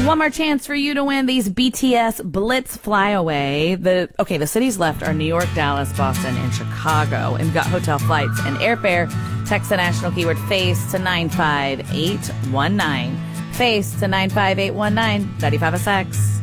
one more chance for you to win these BTS Blitz Flyaway. The cities left are New York, Dallas, Boston, and Chicago. And we've got hotel flights and airfare. Text the national keyword FACE to 95819. FACE to 95819. 95 a sex.